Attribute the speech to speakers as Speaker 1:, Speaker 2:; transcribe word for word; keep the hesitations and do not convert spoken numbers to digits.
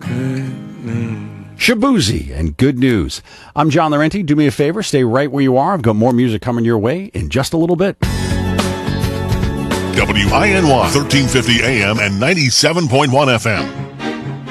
Speaker 1: Shabuzi and Good News. I'm John Laurenti. Do me a favor, stay right where you are. I've got more music coming your way in just a little bit.
Speaker 2: W I N Y, thirteen fifty A M and ninety-seven point one F M.